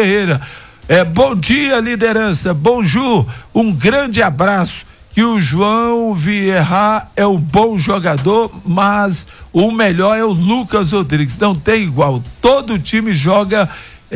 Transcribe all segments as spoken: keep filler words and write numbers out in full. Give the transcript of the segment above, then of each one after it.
Ferreira. É, bom dia, liderança. Bonjour, um grande abraço. Que o João Vieira é um bom jogador, mas o melhor é o Lucas Rodrigues. Não tem igual. Todo time joga.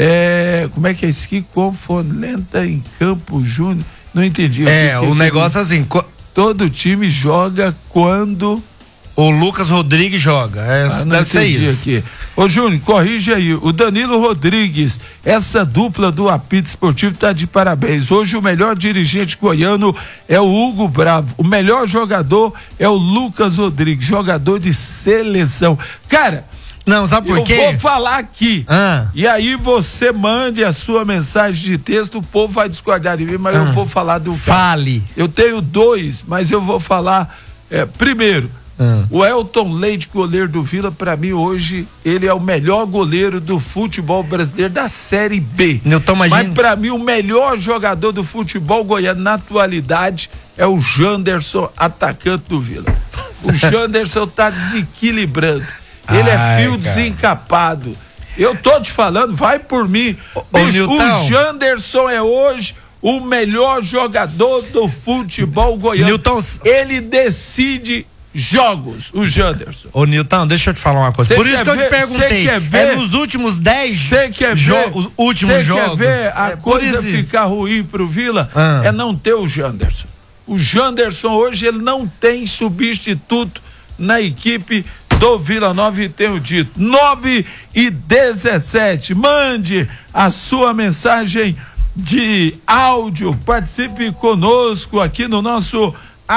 É, como é que é isso aqui? Confolenta em Campo Júnior. Não entendi. É, o, o negócio assim. Co... Todo time joga quando. O Lucas Rodrigues joga, é, ah, deve ser isso. Aqui. Ô Júnior, corrige aí, o Danilo Rodrigues, essa dupla do apito esportivo tá de parabéns. Hoje o melhor dirigente goiano é o Hugo Bravo, o melhor jogador é o Lucas Rodrigues, jogador de seleção. Cara, não, sabe por eu quê? Eu vou falar aqui, ah. e aí você mande a sua mensagem de texto, o povo vai discordar de mim, mas ah. eu vou falar do cara. Fale. Eu tenho dois, mas eu vou falar, é, primeiro, Hum. o Elton Leite, goleiro do Vila, pra mim hoje ele é o melhor goleiro do futebol brasileiro da Série B. Newton, imagina... Mas pra mim o melhor jogador do futebol goiano na atualidade é o Janderson, atacante do Vila. O Janderson tá desequilibrando. Ele Ai, é fio cara. desencapado. Eu tô te falando, vai por mim. Ô, Bicho, ô, o Janderson é hoje o melhor jogador do futebol goiano. Newton... Ele decide jogos, o Janderson. Ô Nilton, deixa eu te falar uma coisa. Cê Por isso que ver, eu te perguntei, é nos últimos dez jogos, últimos jogos. Você quer ver a é, coisa ficar ruim pro Vila? Ah. É não ter o Janderson. O Janderson hoje ele não tem substituto na equipe do Vila Nova e tenho dito. nove e dezessete. Mande a sua mensagem de áudio. Participe conosco aqui no nosso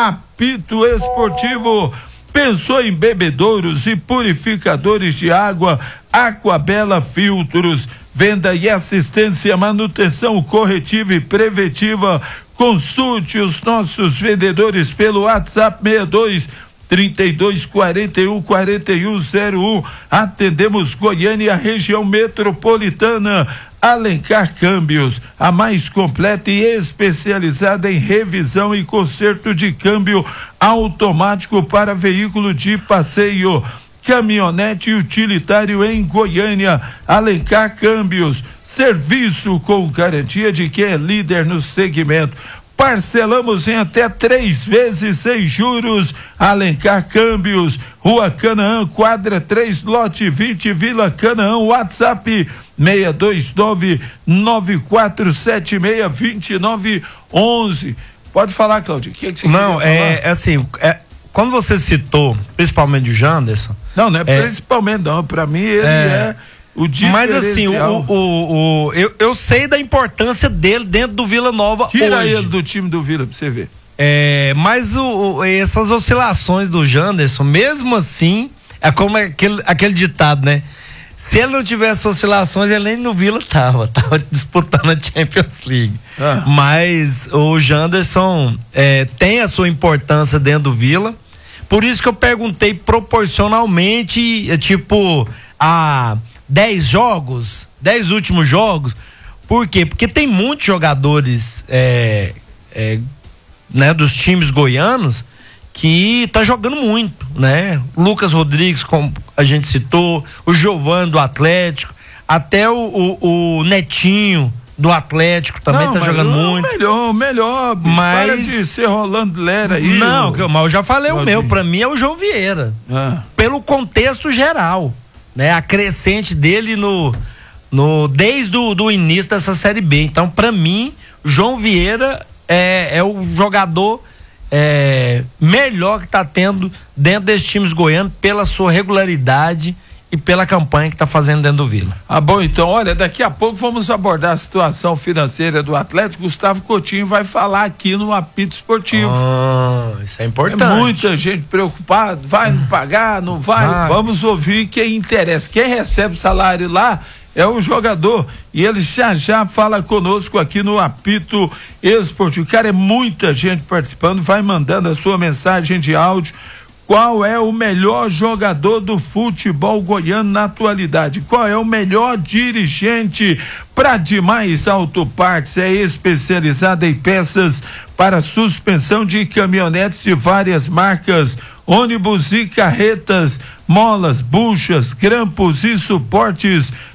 Apito Esportivo. Pensou em bebedouros e purificadores de água? Aquabela Filtros, venda e assistência, manutenção corretiva e preventiva. Consulte os nossos vendedores pelo WhatsApp seis dois, trinta e dois, quarenta e um, quarenta e um zero um. Atendemos Goiânia e a região metropolitana. Alencar Câmbios, a mais completa e especializada em revisão e conserto de câmbio automático para veículo de passeio, caminhonete utilitário em Goiânia. Alencar Câmbios, serviço com garantia de quem é líder no segmento. Parcelamos em até três vezes sem juros. Alencar Câmbios, Rua Canaã, quadra três, lote vinte, Vila Canaã. WhatsApp seis dois nove, nove quatro sete seis, dois nove um um. Pode falar, Claudio. O que, é que você Não, é, é assim, é, quando você citou, principalmente o Janderson. Não, não é, é principalmente não. Pra mim ele é, é o diferencial. Mas assim, o, o, o, eu, eu sei da importância dele dentro do Vila Nova. Tira hoje. ele do time do Vila pra você ver. É, mas o, o, essas oscilações do Janderson, mesmo assim, é como aquele, aquele ditado, né? Se ele não tivesse oscilações, ele nem no Vila tava, tava disputando a Champions League. Ah. Mas o Janderson é, tem a sua importância dentro do Vila, por isso que eu perguntei proporcionalmente, é, tipo, a dez jogos, dez últimos jogos. Por quê? Porque tem muitos jogadores é, é, né, dos times goianos que tá jogando muito, né? Lucas Rodrigues, como a gente citou, o Giovani do Atlético, até o, o, o Netinho do Atlético também não, tá jogando não, muito. Melhor, melhor, bicho, mas para de ser Rolando Lera aí. Não, o... mas eu já falei Claudinho. O meu, pra mim é o João Vieira. Ah. Pelo contexto geral, né? A crescente dele no, no desde o do início dessa Série B. Então, pra mim, João Vieira é, é o jogador É, melhor que tá tendo dentro desses times goianos pela sua regularidade e pela campanha que tá fazendo dentro do Vila. Ah, bom, então, olha, daqui a pouco vamos abordar a situação financeira do Atlético. Gustavo Coutinho vai falar aqui no Apito Esportivo. Ah, isso é importante. É muita gente preocupada, vai não pagar, não vai? vai. Vamos ouvir quem interessa. Quem recebe salário lá é o jogador, e ele já já fala conosco aqui no Apito Esportivo. Cara, é muita gente participando, vai mandando a sua mensagem de áudio. Qual é o melhor jogador do futebol goiano na atualidade? Qual é o melhor dirigente? Pra Demais Autopartes, é especializada em peças para suspensão de caminhonetes de várias marcas, ônibus e carretas, molas, buchas, grampos e suportes,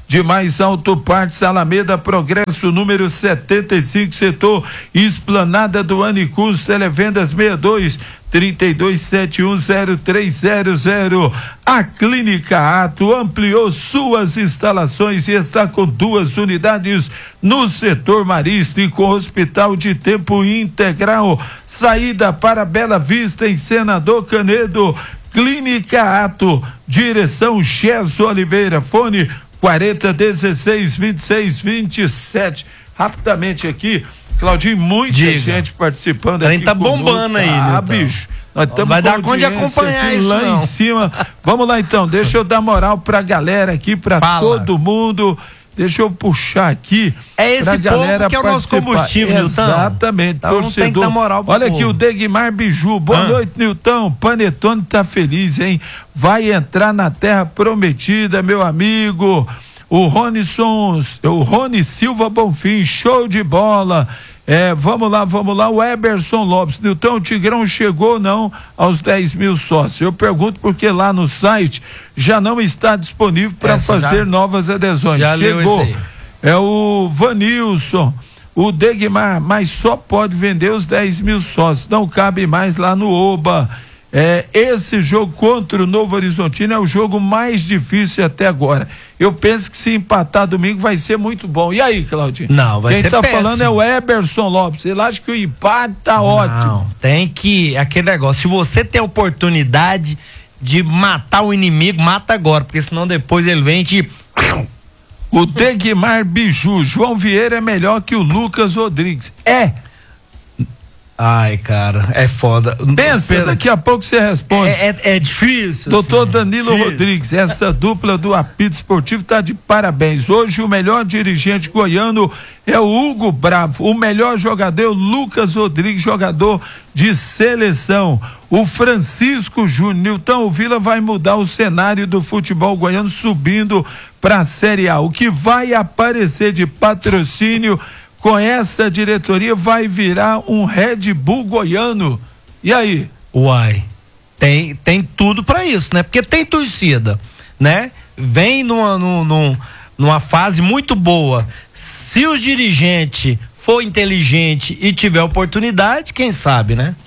Demais Autopartes, Alameda Progresso, número setenta e cinco, setor Esplanada do Anicus, televendas sessenta e dois, trinta e dois, setenta e um, zero três zero zero. A Clínica Ato ampliou suas instalações e está com duas unidades no setor marista e com hospital de tempo integral. Saída para Bela Vista em Senador Canedo. Clínica Ato, direção Gesso Oliveira, fone quarenta, dezesseis, vinte e seis, vinte e sete. Rapidamente aqui, Claudinho, muita Diga. gente participando A aqui. gente tá bombando aí, Ah, Nilton. bicho. Nós estamos Vai dar conta de acompanhar isso, lá não. em cima. Vamos lá então, deixa eu dar moral pra galera aqui, pra Fala. todo mundo. Deixa eu puxar aqui. É esse pra galera povo que é o nosso participar. combustível, Nilton. Exatamente, Então torcedor. tem que dar moral pro Olha povo. aqui o Degmar Biju. Boa Ah. noite, Nilton. Panetone tá feliz, hein? Vai entrar na terra prometida, meu amigo. O Ronisson, o Rony Silva Bonfim, show de bola. É, vamos lá, vamos lá, o Eberson Lopes. Nilton, o Tigrão chegou não aos dez mil sócios? Eu pergunto porque lá no site já não está disponível para Essa fazer já- novas adesões. já leu Chegou. esse aí. É o Vanilson, o Degmar, mas só pode vender os dez mil sócios, não cabe mais lá no Oba. É, esse jogo contra o Novo Horizontino é o jogo mais difícil até agora. Eu penso que se empatar domingo vai ser muito bom. E aí, Claudinho? Não, vai Quem ser tá péssimo. falando é o Eberson Lopes. Ele acha que o empate tá ótimo. Não, tem que, aquele negócio, se você tem a oportunidade de matar o inimigo, mata agora, porque senão depois ele vem e te... O Degmar Biju, João Vieira é melhor que o Lucas Rodrigues. É. Ai, cara, é foda. Pensa, Pera- daqui a pouco você responde. É, é, é difícil. Doutor assim, Danilo difícil. Rodrigues, essa dupla do apito esportivo está de parabéns. Hoje o melhor dirigente goiano é o Hugo Bravo, o melhor jogador é o Lucas Rodrigues, jogador de seleção. O Francisco Júnior, Nilton, o Vila vai mudar o cenário do futebol goiano subindo para a Série A. O que vai aparecer de patrocínio com essa diretoria vai virar um Red Bull goiano. E aí? Uai, tem, tem tudo pra isso, né? Porque tem torcida, né? Vem numa, numa, numa fase muito boa. Se os dirigentes for inteligente e tiver oportunidade, quem sabe, né?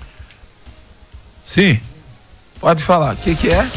Sim. Pode falar. O que que é?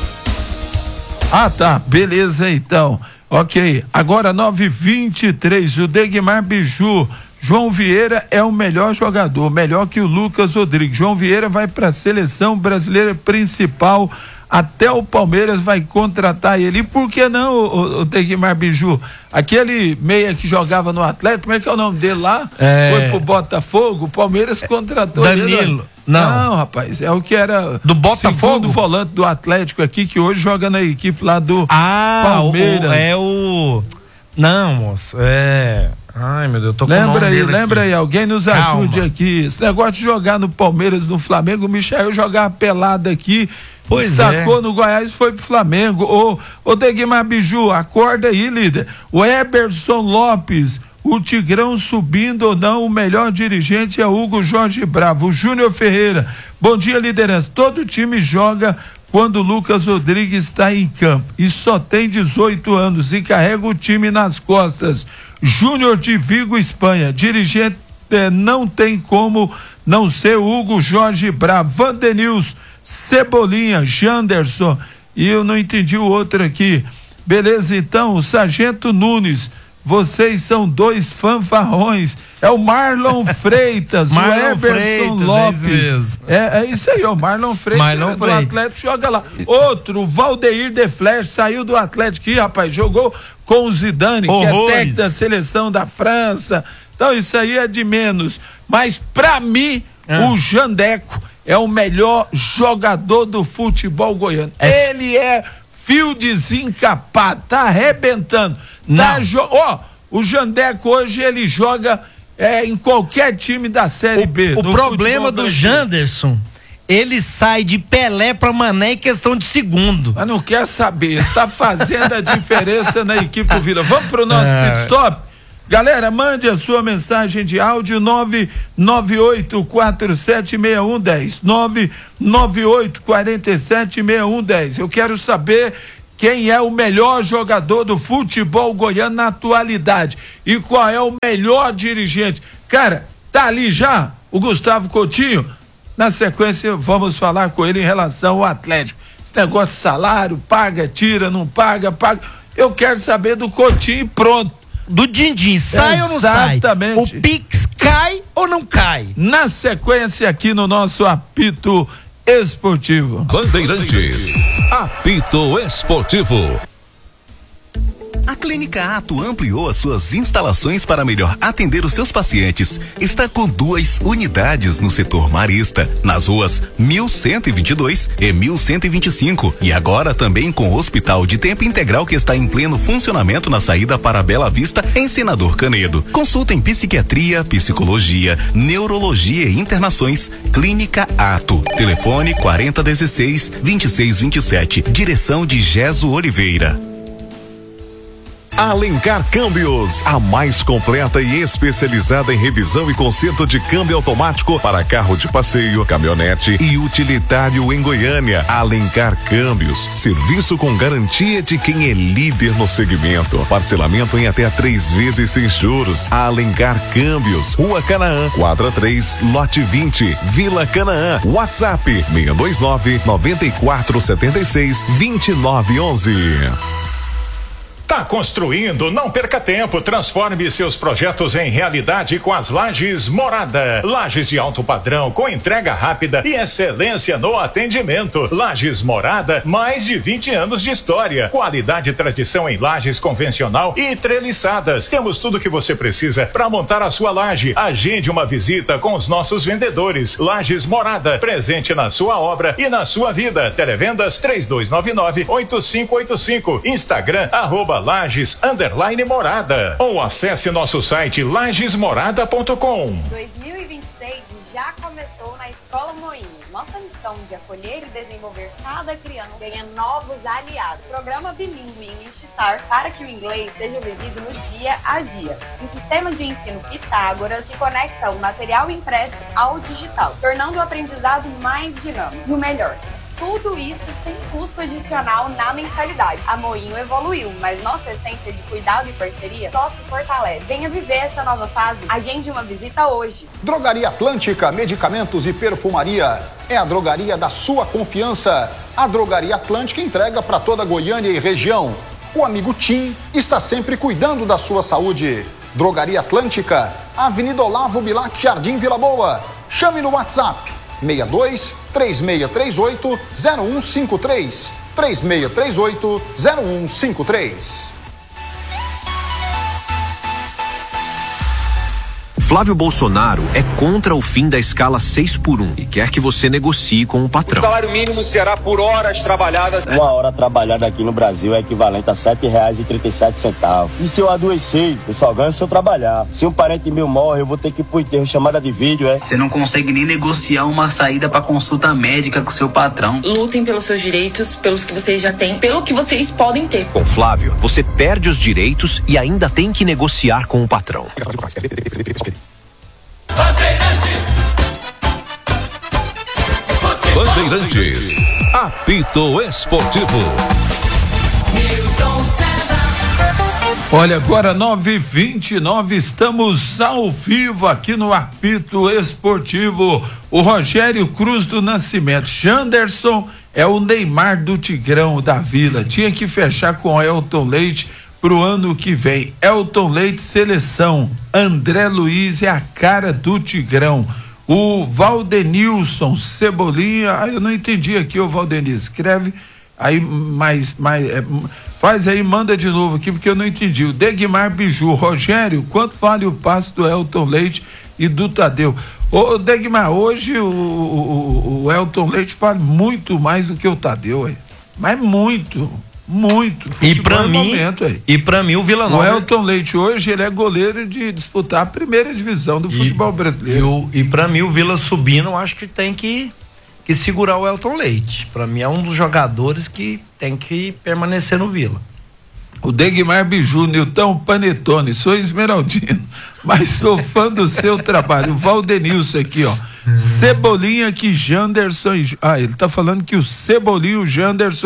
Ah, tá. Beleza, então. Ok. Agora nove e vinte e três. O Degmar Biju. João Vieira é o melhor jogador, melhor que o Lucas Rodrigues. João Vieira vai para a seleção brasileira principal. Até o Palmeiras vai contratar ele. E por que não, o, o Degmar Biju? Aquele meia que jogava no Atlético, como é que é o nome dele lá? É... Foi pro Botafogo, o Palmeiras contratou ele. Danilo. Não. Não, rapaz, é o que era Do Botafogo? segundo volante do Atlético aqui, que hoje joga na equipe lá do Ah, Palmeiras. o, é o... Não, moço, é... Ai, meu Deus, eu tô com o Lembra nome aí, dele lembra aqui. aí, alguém nos Calma. ajude aqui. Esse negócio de jogar no Palmeiras, no Flamengo, o Michael jogava pelada aqui, Pois sacou é. no Goiás e foi pro Flamengo. Ô, ô Degmar Biju, acorda aí, líder. O Eberson Lopes, o Tigrão subindo ou não, o melhor dirigente é Hugo Jorge Bravo. O Júnior Ferreira, bom dia, liderança. Todo time joga quando o Lucas Rodrigues está em campo e só tem dezoito anos e carrega o time nas costas. Júnior de Vigo, Espanha, dirigente eh, não tem como não ser Hugo Jorge Bravo. Vandenils, Cebolinha, Janderson, e eu não entendi o outro aqui. Beleza, então, o Sargento Nunes, vocês são dois fanfarrões. É o Marlon Freitas, Marlon o Eberson Freitas, Lopes. é isso mesmo. É, é isso aí, o Marlon Freitas, Marlon é do Freitas. Atlético, joga lá. Outro, o Valdeir de Flash, saiu do Atlético, ih, rapaz, jogou com o Zidane, que é Horrores. técnico da seleção da França. Então isso aí é de menos. Mas pra mim, Ah. o Jandeco é o melhor jogador do futebol goiano. É. Ele é fio desencapado, tá arrebentando. Tá Não. jo- Ó, o Jandeco hoje ele joga é, em qualquer time da Série B. O do problema futebol do brasileiro. Janderson, ele sai de Pelé pra Mané em questão de segundo. Mas não quer saber, tá fazendo a diferença na equipe do Vila. Vamos pro nosso É. pit stop? Galera, mande a sua mensagem de áudio nove nove oito quatro sete seis um um zero. nove nove oito quatro sete seis um um zero. Eu quero saber quem é o melhor jogador do futebol goiano na atualidade e qual é o melhor dirigente. Cara, tá ali já o Gustavo Coutinho. Na sequência, vamos falar com ele em relação ao Atlético. Esse negócio de salário, paga, tira, não paga, paga. Eu quero saber do Coutinho e pronto. Do Dindim, sai ou não sai? Exatamente. O Pix cai ou não cai? Na sequência aqui no nosso apito esportivo. Bandeirantes, apito esportivo. A Clínica Ato ampliou as suas instalações para melhor atender os seus pacientes. Está com duas unidades no setor marista, nas ruas mil cento e vinte e dois e mil cento e vinte e cinco. E agora também com o hospital de tempo integral que está em pleno funcionamento na saída para Bela Vista, em Senador Canedo. Consulta em psiquiatria, psicologia, neurologia e internações. Clínica Ato. Telefone quarenta dezesseis, vinte e seis vinte e sete. Direção de Geso Oliveira. Alencar Câmbios, a mais completa e especializada em revisão e conserto de câmbio automático para carro de passeio, caminhonete e utilitário em Goiânia. Alencar Câmbios, serviço com garantia de quem é líder no segmento. Parcelamento em até três vezes sem juros. Alencar Câmbios, Rua Canaã, quadra três, lote vinte, Vila Canaã. WhatsApp seis dois nove, nove quatro sete seis, dois nove um um. Tá construindo? Não perca tempo. Transforme seus projetos em realidade com as Lajes Morada. Lajes de alto padrão, com entrega rápida e excelência no atendimento. Lajes Morada, mais de vinte anos de história. Qualidade e tradição em lajes convencional e treliçadas. Temos tudo o que você precisa para montar a sua laje. Agende uma visita com os nossos vendedores. Lajes Morada, presente na sua obra e na sua vida. Televendas três dois nove nove, oito cinco oito cinco. Instagram, arroba Lages underline Morada, ou acesse nosso site lages morada ponto com. dois mil e vinte e seis já começou na Escola Moinho. Nossa missão de acolher e desenvolver cada criança ganha novos aliados. Programa bilíngue English Star para que o inglês seja vivido no dia a dia. O sistema de ensino Pitágoras que conecta o material impresso ao digital, tornando o aprendizado mais dinâmico. E o melhor, tudo isso sem custo adicional na mensalidade. A Moinho evoluiu, mas nossa essência de cuidado e parceria só se fortalece. Venha viver essa nova fase. Agende uma visita hoje. Drogaria Atlântica, medicamentos e perfumaria. É a drogaria da sua confiança. A Drogaria Atlântica entrega para toda Goiânia e região. O amigo Tim está sempre cuidando da sua saúde. Drogaria Atlântica, Avenida Olavo Bilac, Jardim Vila Boa. Chame no WhatsApp seis dois, três seis três oito, zero um cinco três, três seis três oito, zero um cinco três. Flávio Bolsonaro é contra o fim da escala seis por um e quer que você negocie com o patrão. O salário mínimo será por horas trabalhadas. Uma hora trabalhada aqui no Brasil é equivalente a sete reais e trinta e sete centavos. E se eu adoecer, eu só ganho se eu trabalhar. Se um parente meu morre, eu vou ter que ir pro enterro, chamada de vídeo, é? Você não consegue nem negociar uma saída pra consulta médica com seu patrão. Lutem pelos seus direitos, pelos que vocês já têm, pelo que vocês podem ter. Com Flávio, você perde os direitos e ainda tem que negociar com o patrão. Bandeirantes, apito esportivo. Olha, agora nove e vinte e nove, estamos ao vivo aqui no apito esportivo. O Rogério Cruz do Nascimento, Janderson é o Neymar do Tigrão da Vila, tinha que fechar com o Elton Leite pro ano que vem. Elton Leite, seleção. André Luiz é a cara do Tigrão. O Valdenilson Cebolinha, ah, eu não entendi aqui, o Valdenilson, escreve aí mais, mais é, faz aí, manda de novo aqui, porque eu não entendi. O Degmar Biju, Rogério, quanto vale o passe do Elton Leite e do Tadeu? Ô Degmar, hoje o, o, o Elton Leite vale muito mais do que o Tadeu, aí. Mas muito, muito. E pra mim, momento, aí. e pra mim o Vila Nova. O Elton Leite hoje, ele é goleiro de disputar a primeira divisão do e, futebol brasileiro. E, e pra mim o Vila subindo, eu acho que tem que, que segurar o Elton Leite. Pra mim é um dos jogadores que tem que permanecer no Vila. O Degmar Biju, Nilton Panetone, sou esmeraldino, mas sou fã do seu trabalho. O Valdenilson aqui, ó. Cebolinha que Janderson. Ah, ele tá falando que o Cebolinha, o Janderson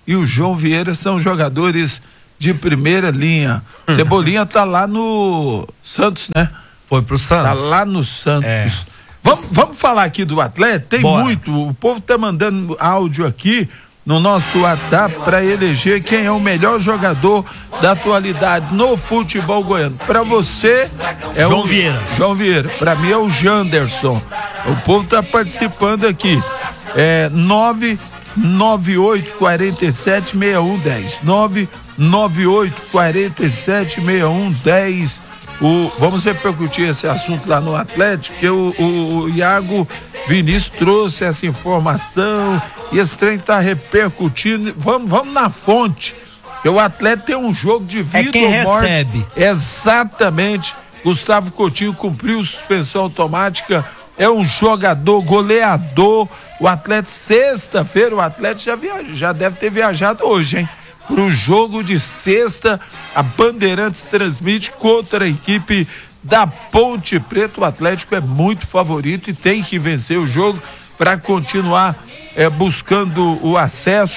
e o João Vieira são jogadores de primeira linha. Cebolinha tá lá no Santos, né? Foi pro Santos. Tá lá no Santos. É. Vamos, vamos falar aqui do atleta? Tem Bora. muito. O povo tá mandando áudio aqui no nosso WhatsApp para eleger quem é o melhor jogador da atualidade no futebol goiano. Para você é João o Vieira. João Vieira. Para mim é o Janderson. O povo tá participando aqui. É nove nove oito quatro sete seis um um zero. nove nove oito quatro sete seis um um zero. O, vamos repercutir esse assunto lá no Atlético, porque o, o, o Iago Vinícius trouxe essa informação e esse trem tá repercutindo. Vamos, vamos na fonte. Porque o Atlético tem um jogo de vida é quem ou morte. Recebe. Exatamente. Gustavo Coutinho cumpriu suspensão automática. É um jogador goleador. O Atlético, sexta-feira, o Atlético já, viaja, já deve ter viajado hoje, hein? Para o jogo de sexta, a Bandeirantes transmite contra a equipe da Ponte Preta. O Atlético é muito favorito e tem que vencer o jogo para continuar é, buscando o acesso.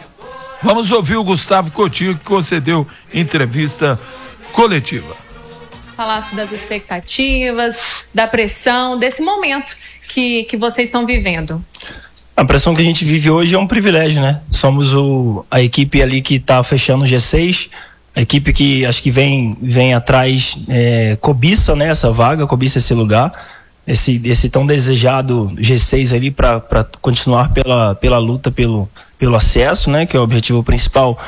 Vamos ouvir o Gustavo Coutinho, que concedeu entrevista coletiva. Falasse das expectativas, da pressão, desse momento que, que vocês estão vivendo. A pressão que a gente vive hoje é um privilégio, né? Somos o, a equipe ali que está fechando o G seis, a equipe que acho que vem, vem atrás, é, cobiça, né, essa vaga, cobiça esse lugar, esse, esse tão desejado G seis ali para continuar pela, pela luta pelo, pelo acesso, né? Que é o objetivo principal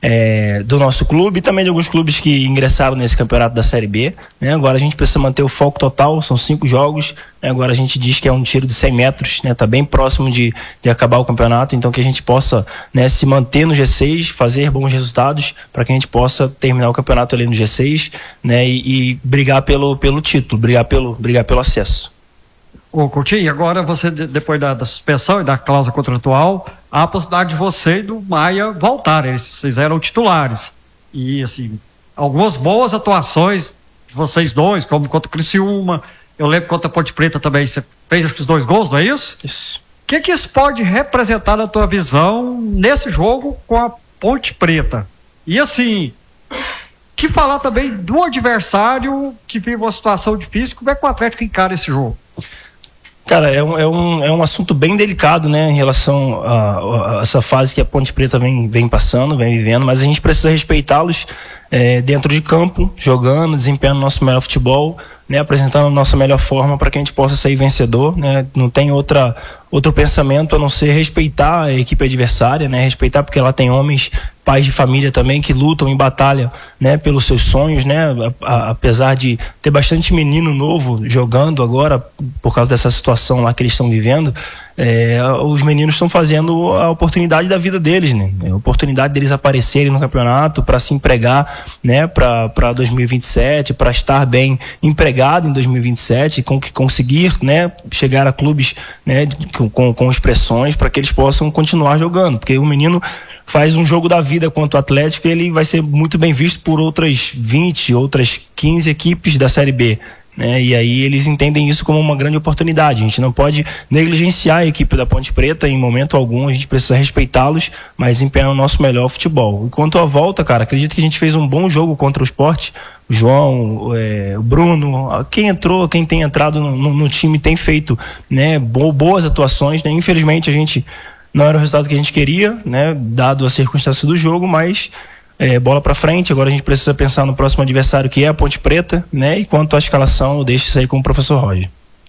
é, do nosso clube e também de alguns clubes que ingressaram nesse campeonato da Série B, né? Agora a gente precisa manter o foco total, são cinco jogos, né? Agora a gente diz que é um tiro de cem metros, né? Tá bem próximo de, de acabar o campeonato, então que a gente possa, né, se manter no G seis, fazer bons resultados para que a gente possa terminar o campeonato ali no G seis, né? E, e brigar pelo, pelo título, brigar pelo, brigar pelo acesso. Ô Coutinho, agora você, depois da, da suspensão e da cláusula contratual, há a possibilidade de você e do Maia voltarem, eles eram titulares. E, assim, algumas boas atuações de vocês dois, como contra o Criciúma, eu lembro contra a Ponte Preta também, você fez acho que os dois gols, não é isso? Isso. O que que isso pode representar na tua visão nesse jogo com a Ponte Preta? E, assim, que falar também do adversário que vive uma situação difícil, como é que o Atlético encara esse jogo? Cara, é um, é, um, é um assunto bem delicado, né, em relação a, a essa fase que a Ponte Preta vem, vem passando, vem vivendo, mas a gente precisa respeitá-los é, dentro de campo, jogando, desempenhando nosso melhor futebol, né, apresentando a nossa melhor forma para que a gente possa sair vencedor, né, não tem outra, outro pensamento a não ser respeitar a equipe adversária, né, respeitar porque ela tem homens, pais de família também que lutam em batalha, né, pelos seus sonhos, né, a, a, apesar de ter bastante menino novo jogando agora por causa dessa situação lá que eles estão vivendo, é, os meninos estão fazendo a oportunidade da vida deles, né, a oportunidade deles aparecerem no campeonato para se empregar, né, para dois mil e vinte e sete, para estar bem empregado em dois mil e vinte e sete, com, conseguir, né, chegar a clubes, né, com, com expressões para que eles possam continuar jogando, porque o menino faz um jogo da vida contra o Atlético e ele vai ser muito bem visto por outras vinte, outras quinze equipes da Série B, né? E aí eles entendem isso como uma grande oportunidade. A gente não pode negligenciar a equipe da Ponte Preta em momento algum, a gente precisa respeitá-los, mas desempenhar o nosso melhor futebol. E quanto à volta, cara, acredito que a gente fez um bom jogo contra o Sport. O João, é, o Bruno, quem entrou, quem tem entrado no, no, no time tem feito, né, boas atuações, né? Infelizmente a gente não era o resultado que a gente queria, né, dado a circunstância do jogo, mas é, bola para frente. Agora a gente precisa pensar no próximo adversário, que é a Ponte Preta, né? E quanto à escalação, eu deixo isso aí com o professor Roger.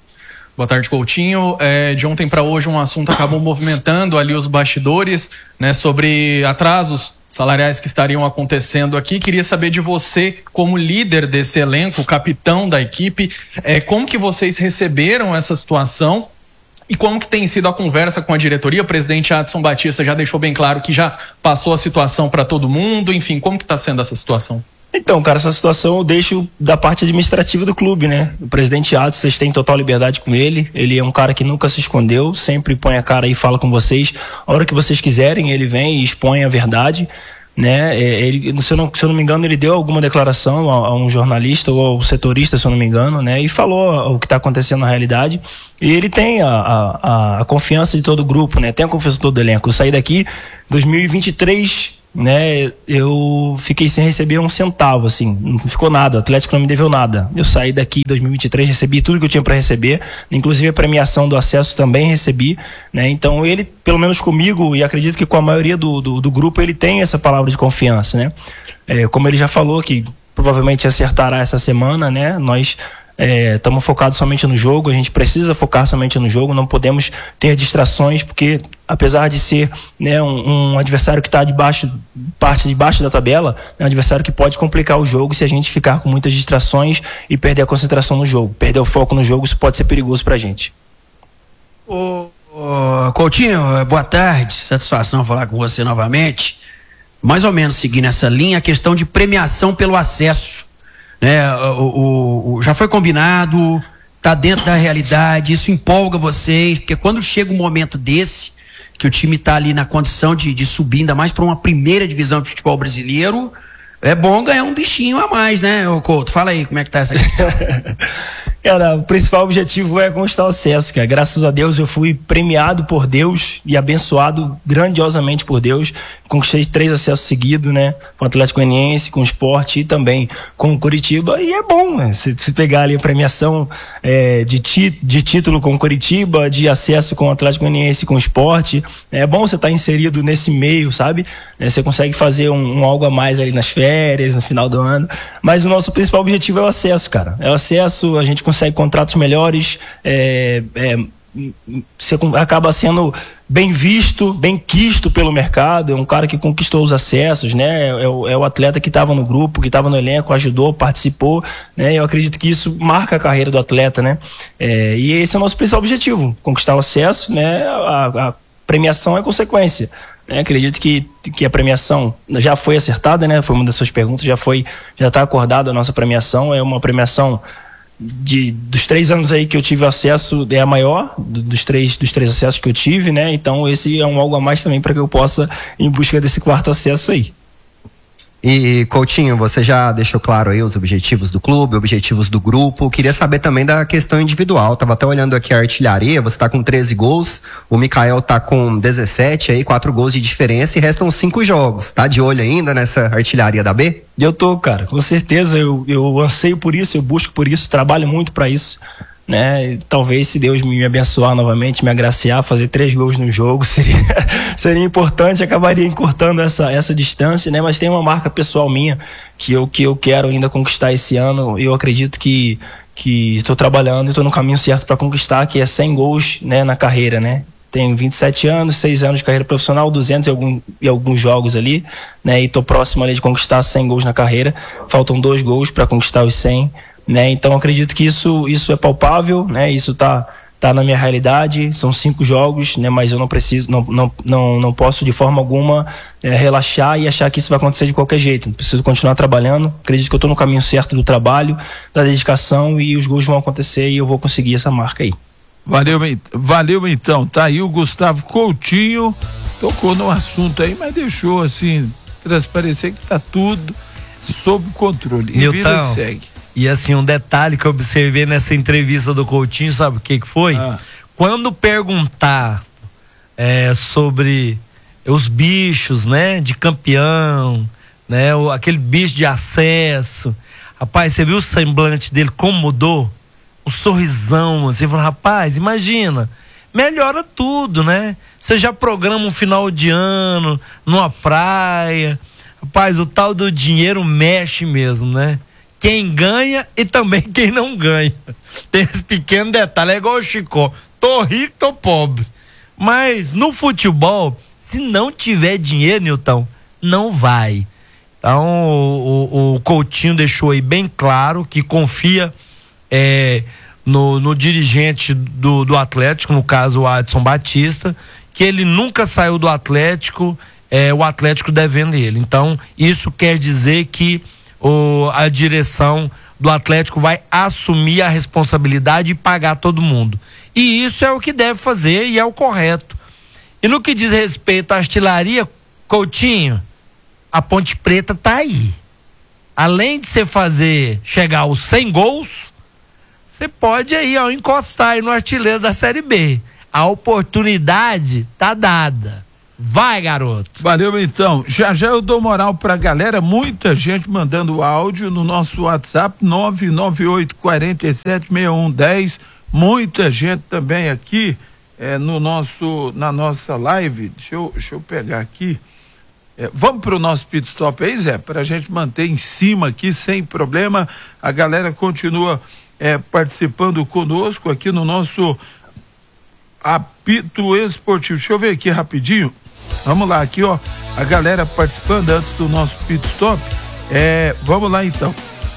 Boa tarde, Coutinho. É, de ontem para hoje um assunto acabou movimentando ali os bastidores, né, sobre atrasos salariais que estariam acontecendo aqui. Queria saber de você, como líder desse elenco, capitão da equipe, é, como que vocês receberam essa situação? E como que tem sido a conversa com a diretoria? O presidente Adson Batista já deixou bem claro que já passou a situação para todo mundo. Enfim, como que está sendo essa situação? Então, cara, essa situação eu deixo da parte administrativa do clube, né? O presidente Adson, vocês têm total liberdade com ele. Ele é um cara que nunca se escondeu, sempre põe a cara e fala com vocês. A hora que vocês quiserem, ele vem e expõe a verdade. né? Ele, se eu não, se eu não me engano, ele deu alguma declaração a, a um jornalista ou ao setorista, se eu não me engano, né? E falou o que está acontecendo na realidade. E ele tem a, a, a confiança de todo o grupo, né? Tem a confiança de todo o elenco. Eu saí daqui em dois mil e vinte e três, né? Eu fiquei sem receber um centavo, assim, não ficou nada. O Atlético não me deveu nada. Eu saí daqui em dois mil e vinte e três, recebi tudo que eu tinha para receber, inclusive a premiação do acesso também recebi, né? Então ele, pelo menos comigo, e acredito que com a maioria do, do, do grupo, ele tem essa palavra de confiança, né? É, como ele já falou que provavelmente acertará essa semana, né? Nós estamos é, focados somente no jogo, a gente precisa focar somente no jogo, não podemos ter distrações, porque apesar de ser, né, um, um adversário que está debaixo, parte de baixo da tabela, é um adversário que pode complicar o jogo se a gente ficar com muitas distrações e perder a concentração no jogo, perder o foco no jogo, isso pode ser perigoso pra gente. Ô, ô, Coutinho, boa tarde, satisfação falar com você novamente. Mais ou menos seguindo essa linha, a questão de premiação pelo acesso. Né, o, o, o, já foi combinado, está dentro da realidade, isso empolga vocês, porque quando chega um momento desse, que o time está ali na condição de, de subir, ainda mais para uma primeira divisão de futebol brasileiro, é bom ganhar um bichinho a mais, né, ô Couto? Fala aí como é que tá essa questão. Cara, o principal objetivo é conquistar o acesso, cara. Graças a Deus eu fui premiado por Deus e abençoado grandiosamente por Deus. Conquistei três acessos seguidos, né? Com o Atlético Goianiense, com o Sport e também com o Curitiba. E é bom, né? Se, se pegar ali a premiação é, de, ti, de título com o Curitiba, de acesso com o Atlético Goianiense, com o Sport, é bom você estar inserido nesse meio, sabe? É, você consegue fazer um, um algo a mais ali nas férias, no final do ano. Mas o nosso principal objetivo é o acesso, cara. É o acesso, a gente consegue consegue contratos melhores, é, é, você acaba sendo bem visto, bem quisto pelo mercado, é um cara que conquistou os acessos, né? É o, é o atleta que estava no grupo, que estava no elenco, ajudou, participou, né? Eu acredito que isso marca a carreira do atleta, né? É, e esse é o nosso principal objetivo, conquistar o acesso, né? A, a premiação é consequência. É, acredito que, que a premiação já foi acertada, né? Foi uma das suas perguntas, já foi, já está acordada a nossa premiação, é uma premiação de, dos três anos aí que eu tive acesso, é a maior dos três, dos três acessos que eu tive, né? Então esse é um algo a mais também para que eu possa ir em busca desse quarto acesso aí. E, Coutinho, você já deixou claro aí os objetivos do clube, objetivos do grupo. Queria saber também da questão individual. Tava até olhando aqui a artilharia, você tá com treze gols, o Mikael tá com dezessete aí, quatro gols de diferença e restam cinco jogos. Tá de olho ainda nessa artilharia da B? Eu tô, cara, com certeza. Eu, eu anseio por isso, eu busco por isso, trabalho muito para isso. Né? Talvez, se Deus me abençoar novamente, me agraciar, fazer três gols no jogo seria, seria importante, acabaria encurtando essa, essa distância, né? Mas tem uma marca pessoal minha que eu, que eu quero ainda conquistar esse ano. Eu acredito que que estou trabalhando e estou no caminho certo para conquistar, que é cem gols, né, na carreira, né? Tenho vinte e sete anos, seis anos de carreira profissional, duzentos e, algum, e alguns jogos ali, né? E estou próximo ali de conquistar cem gols na carreira. Faltam dois gols para conquistar os cem. Né? Então acredito que isso, isso é palpável, né? Isso tá, tá na minha realidade, são cinco jogos, né? Mas eu não preciso, não, não, não, não posso de forma alguma é, relaxar e achar que isso vai acontecer de qualquer jeito. Preciso continuar trabalhando, acredito que eu estou no caminho certo do trabalho, da dedicação, e os gols vão acontecer e eu vou conseguir essa marca aí. Valeu, valeu então, tá aí o Gustavo Coutinho, tocou no assunto aí, mas deixou assim transparecer que tá tudo sob controle. E vida que segue. E assim, um detalhe que eu observei nessa entrevista do Coutinho, sabe o que que foi? Ah. Quando perguntar é, sobre os bichos, né, de campeão, né, o, aquele bicho de acesso, rapaz, você viu o semblante dele, como mudou? O sorrisão, assim, falou, rapaz, imagina, melhora tudo, né? Você já programa um final de ano, numa praia, rapaz, o tal do dinheiro mexe mesmo, né? Quem ganha e também quem não ganha. Tem esse pequeno detalhe, é igual o Chicó. Tô rico, tô pobre. Mas no futebol, se não tiver dinheiro, Nilton, não vai. Então o, o, o Coutinho deixou aí bem claro que confia é, no, no dirigente do, do Atlético, no caso o Adson Batista, que ele nunca saiu do Atlético, é, o Atlético devendo ele. Então isso quer dizer que O, a direção do Atlético vai assumir a responsabilidade e pagar todo mundo. E isso é o que deve fazer e é o correto. E no que diz respeito à artilharia, Coutinho, a Ponte Preta tá aí. Além de você fazer, chegar aos cem gols, você pode aí, ó, encostar aí no artilheiro da Série B. A oportunidade tá dada. Vai, garoto. Valeu, então. Já já eu dou moral pra galera, muita gente mandando áudio no nosso WhatsApp, nove nove oito quatro sete seis um um zero. Muita gente também aqui é, no nosso, na nossa live. Deixa eu, deixa eu pegar aqui. É, vamos pro nosso pit stop aí, Zé, pra gente manter em cima aqui, sem problema. A galera continua é, participando conosco aqui no nosso apito esportivo. Deixa eu ver aqui rapidinho. Vamos lá, aqui, ó, a galera participando antes do nosso pit stop. É, vamos lá, então.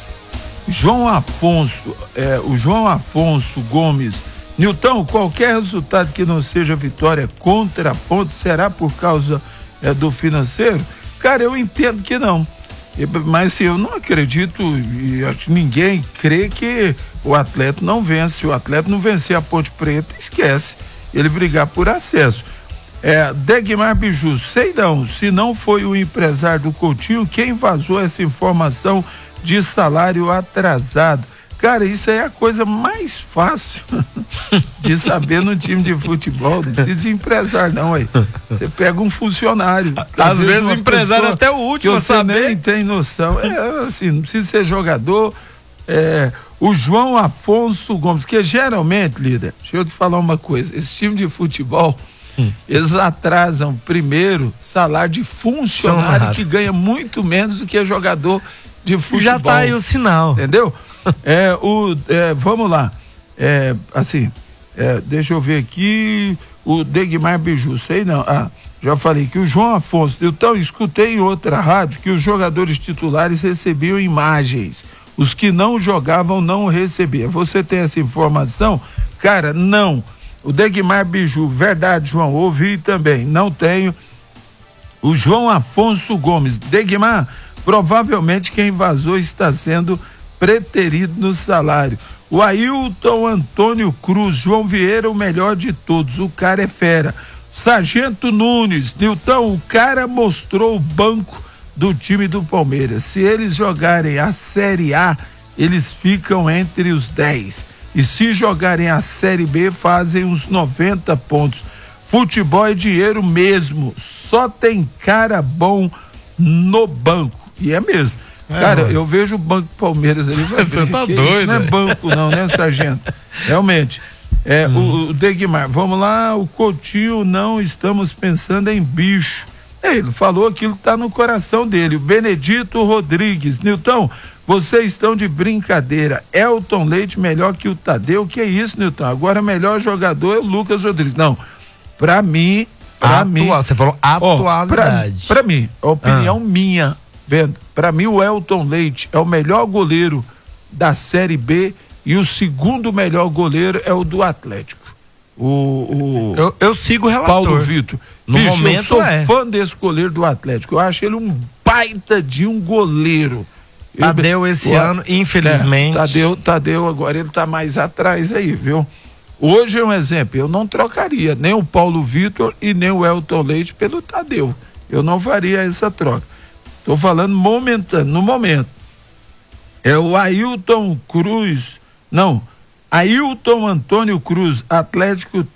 João Afonso, é, o João Afonso Gomes. Nilton, qualquer resultado que não seja vitória contra a Ponte será por causa é, do financeiro? Cara, eu entendo que não. Mas assim, eu não acredito, e acho que ninguém crê que o atleta não vence. Se o atleta não vencer a Ponte Preta, esquece ele brigar por acesso. É, Degmar Biju, sei não, se não foi o empresário do Coutinho, quem vazou essa informação de salário atrasado? Cara, isso aí é a coisa mais fácil de saber no time de futebol. Não precisa de empresário, não, aí. Você pega um funcionário. Às, às vezes o empresário até o último que você saber. nem tem noção. É assim, não precisa ser jogador. É, o João Afonso Gomes, que geralmente, líder, deixa eu te falar uma coisa, esse time de futebol, hum. eles atrasam primeiro salário de funcionário que ganha muito menos do que jogador de futebol. Já tá aí o sinal. Entendeu? é, o, é, vamos lá. É, assim, é, deixa eu ver aqui. O Degmar Biju, sei não. Ah, já falei que o João Afonso. Então, escutei em outra rádio que os jogadores titulares recebiam imagens. Os que não jogavam não recebiam. Você tem essa informação? Cara, não. O Degmar Biju, verdade, João, ouvi também. Não tenho. O João Afonso Gomes, Degmar, provavelmente quem vazou está sendo preterido no salário. O Ailton Antônio Cruz, João Vieira, o melhor de todos, o cara é fera. Sargento Nunes, Nilton, o cara mostrou o banco do time do Palmeiras. Se eles jogarem a Série A, eles ficam entre os dez. E se jogarem a Série B, fazem uns noventa pontos. Futebol é dinheiro mesmo, só tem cara bom no banco. E é mesmo. É, cara, mano. Eu vejo o Banco Palmeiras ali. Você tá doido? Isso não é banco não, né, sargento? Realmente. É, hum. o, o Degmar, vamos lá, o Coutinho, não estamos pensando em bicho. Ele falou aquilo que está no coração dele. O Benedito Rodrigues, Nilton, vocês estão de brincadeira. Elton Leite melhor que o Tadeu, que é isso, Nilton? Agora melhor jogador é o Lucas Rodrigues. Não, pra mim, pra Atual, mim... Você falou atualidade. Ó, pra, pra mim, a opinião ah. minha, vendo? Pra mim o Elton Leite é o melhor goleiro da Série B e o segundo melhor goleiro é o do Atlético. O, o eu, eu sigo o relator. Paulo Vitor. No Bicho, momento eu sou é. fã desse goleiro do Atlético. Eu acho ele um baita de um goleiro. Tadeu eu, esse eu, ano, infelizmente. É, Tadeu, Tadeu agora ele tá mais atrás aí, viu? Hoje é um exemplo. Eu não trocaria nem o Paulo Vitor e nem o Elton Leite pelo Tadeu. Eu não faria essa troca. Tô falando momentâneo, no momento. É o Ailton Cruz. Não. Ailton Antônio Cruz, Atlético.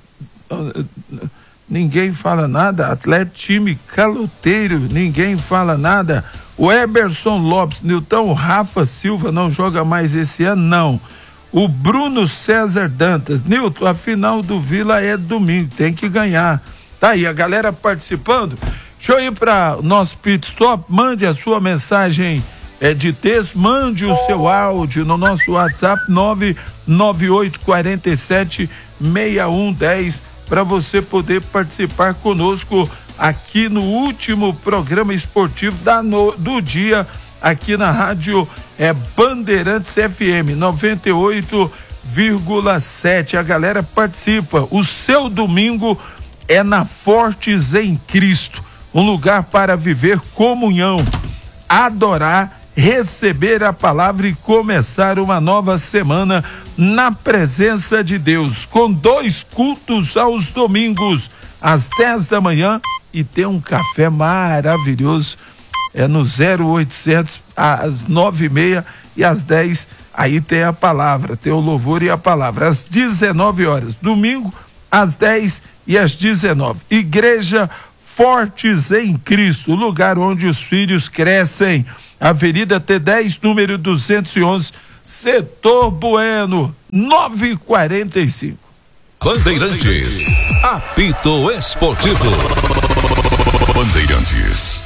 Ninguém fala nada. Atlético, time caloteiro, ninguém fala nada. O Eberson Lopes, Nilton, o Rafa Silva não joga mais esse ano, não. O Bruno César Dantas, Nilton, a final do Vila é domingo, tem que ganhar. Tá aí, a galera participando. Deixa eu ir para o nosso pit stop, mande a sua mensagem é, de texto, mande o seu áudio no nosso WhatsApp nove nove oito quatro sete seis um um zero para você poder participar conosco aqui no último programa esportivo da no, do dia aqui na rádio é Bandeirantes F M noventa e oito vírgula sete. A galera participa. O seu domingo é na Fortes em Cristo, um lugar para viver comunhão, adorar, receber a palavra e começar uma nova semana na presença de Deus, com dois cultos aos domingos, às dez da manhã, e tem um café maravilhoso é no zero oitocentos, às nove e meia e às dez, aí tem a palavra, tem o louvor e a palavra, às dezenove horas, domingo, às dez e às dezenove. Igreja Fortes em Cristo, lugar onde os filhos crescem. Avenida T dez, número duzentos e onze, Setor Bueno, nove e quarenta e cinco. Bandeirantes, apito esportivo. Bandeirantes.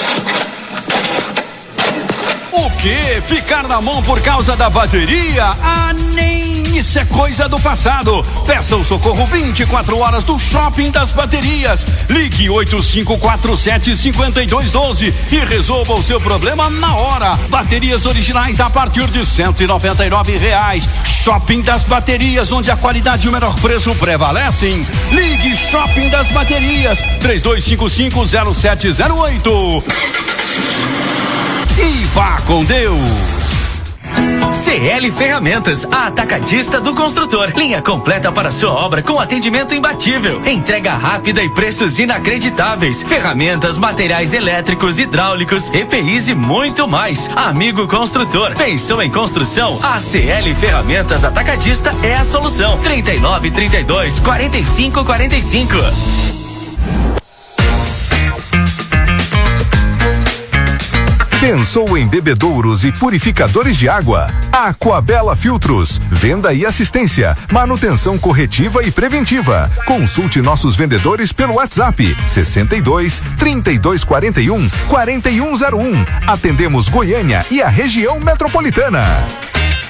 O quê? Ficar na mão por causa da bateria? Ah, nem isso é coisa do passado. Peça o socorro vinte e quatro horas do Shopping das Baterias. Ligue oito cinco quatro sete, cinco dois um dois e resolva o seu problema na hora. Baterias originais a partir de cento e noventa e nove reais. Shopping das Baterias, onde a qualidade e o menor preço prevalecem. Ligue Shopping das Baterias, três dois cinco cinco, zero sete zero oito. E vá com Deus. C L Ferramentas, a atacadista do construtor. Linha completa para sua obra com atendimento imbatível. Entrega rápida e preços inacreditáveis. Ferramentas, materiais elétricos, hidráulicos, E P Is e muito mais. Amigo construtor, pensou em construção? A C L Ferramentas Atacadista é a solução. trinta e nove, trinta e dois, quarenta e cinco, quarenta e cinco. Pensou em bebedouros e purificadores de água? Aquabela Filtros, venda e assistência, manutenção corretiva e preventiva. Consulte nossos vendedores pelo WhatsApp sessenta e dois, trinta e dois, quarenta e um, quarenta e um zero um. Atendemos Goiânia e a região metropolitana.